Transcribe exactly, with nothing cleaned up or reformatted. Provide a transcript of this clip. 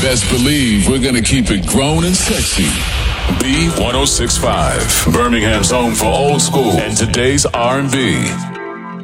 best believe we're gonna keep it grown and sexy. B ten sixty-five, Birmingham's home for old school and today's R and B.